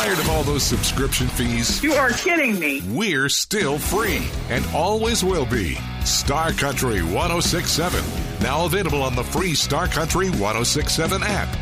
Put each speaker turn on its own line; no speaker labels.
Tired of all those subscription fees?
You are kidding me.
We're still free and always will be. Star Country 106.7. Now available on the free Star Country 106.7 app